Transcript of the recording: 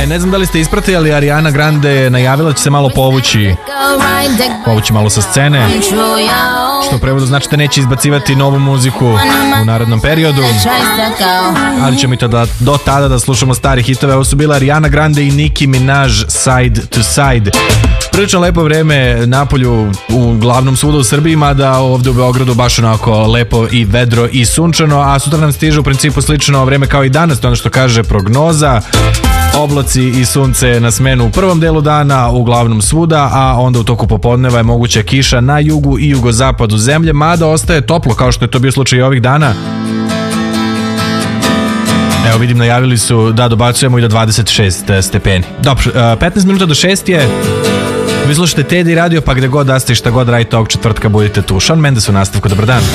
Ne znam da li ste ispratili, ali Ariana Grande je najavila da će se malo povući malo sa scene, što u prevodu znači da neće izbacivati novu muziku u narednom periodu, ali ćemo i to do tada da slušamo stari hitove. Ovo su bila Ariana Grande i Nicki Minaj, Side to Side. Prilično lepo vreme napolju u glavnom svuda u Srbiji, mada ovde u Beogradu baš onako lepo i vedro i sunčano, a sutra nam stiže u principu slično vreme kao i danas, to je ono što kaže prognoza. Oblaci i sunce na smenu u prvom delu dana uglavnom svuda, a onda u toku popodneva je moguća kiša na jugu i jugozapadu zemlje, mada ostaje toplo kao što je to bio slučaj i ovih dana. Evo vidim, najavili su da dobacujemo i do 26 stepeni. Dobro, 15 minuta do 6 je. Vi slušate Teddy Radio, pa gde god da ste i šta god radite ovog četvrtka budite tu. Shawn Mendes u nastavku, dobar dan.